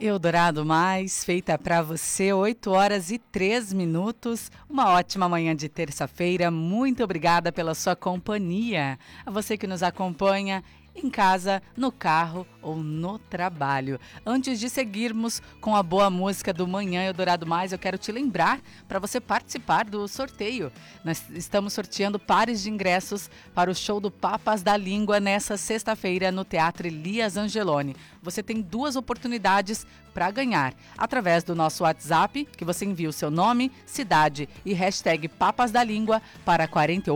Eldorado Mais, feita para você, 8h03. Uma ótima manhã de terça-feira. Muito obrigada pela sua companhia. A você que nos acompanha em casa, no carro ou no trabalho. Antes de seguirmos com a boa música do Manhã Eldorado Mais, eu quero te lembrar para você participar do sorteio. Nós estamos sorteando pares de ingressos para o show do Papas da Língua nessa sexta-feira no Teatro Elias Angeloni. Você tem duas oportunidades para ganhar, através do nosso WhatsApp, que você envia o seu nome, cidade e hashtag Papas da Língua para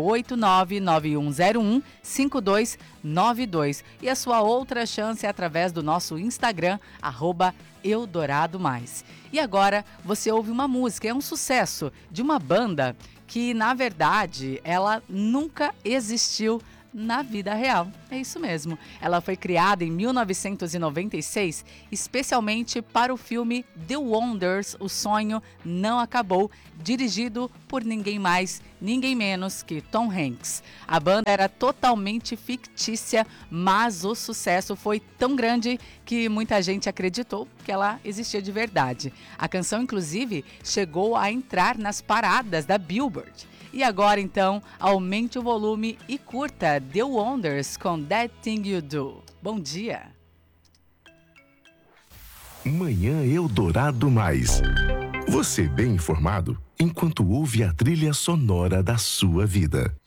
48991015292. E a sua outra chance é através do nosso Instagram, @EldoradoMais. E agora você ouve uma música, é um sucesso de uma banda que, na verdade, ela nunca existiu na vida real. É isso mesmo. Ela foi criada em 1996, especialmente para o filme The Wonders, O Sonho Não Acabou, dirigido por ninguém mais, ninguém menos que Tom Hanks. A banda era totalmente fictícia, mas o sucesso foi tão grande que muita gente acreditou que ela existia de verdade. A canção, inclusive, chegou a entrar nas paradas da Billboard. E agora, então, aumente o volume e curta The Wonders com That Thing You Do. Bom dia! Manhã Eldorado Mais. Você bem informado enquanto ouve a trilha sonora da sua vida.